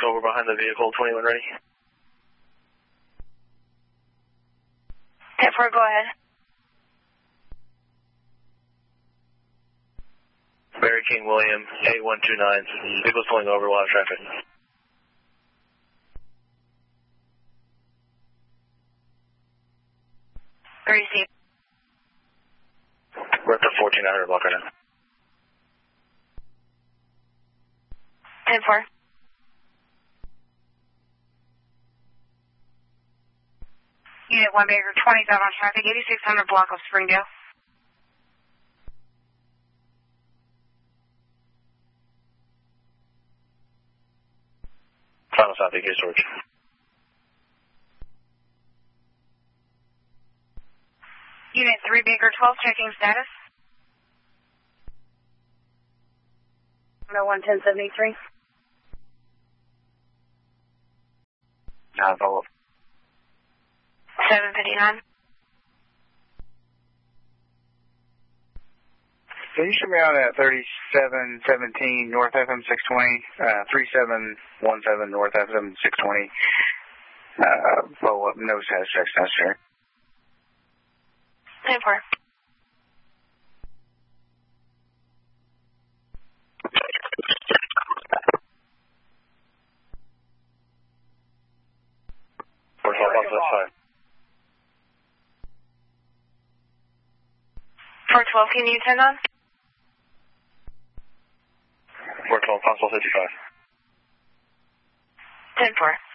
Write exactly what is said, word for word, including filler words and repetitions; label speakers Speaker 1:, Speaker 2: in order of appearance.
Speaker 1: twelve, we're behind the vehicle, twenty-one ready.
Speaker 2: ten four, go ahead.
Speaker 1: Barry King William, eight one two nine. Vehicle's pulling over, wild traffic.
Speaker 2: Where is he?
Speaker 1: We're at the fourteen hundred block right now.
Speaker 2: ten four. Unit one Baker, twenty-seven on traffic, eighty-six hundred block of Springdale.
Speaker 1: Final stop, A K storage.
Speaker 2: Unit three Baker, twelve, checking status. No one ten seventy-three.
Speaker 1: Nah, follow up.
Speaker 2: seven fifty-nine.
Speaker 3: Can you shoot me out at thirty-seven seventeen North F M six twenty, uh, three seven one seven North F M six twenty, uh, follow up, no status checks necessary.
Speaker 2: ten four.
Speaker 1: four twelve, off this side.
Speaker 2: four twelve, can you turn on?
Speaker 1: four twelve, console fifty-five.
Speaker 2: ten four.